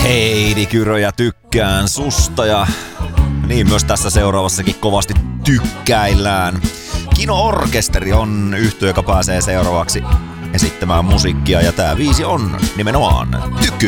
Heidi Kyrö ja Tykkään susta ja niin myös tässä seuraavassakin kovasti tykkäillään. Kino Orkesteri on yhtye, joka pääsee seuraavaksi esittämään musiikkia ja tää biisi on nimenomaan Tyky.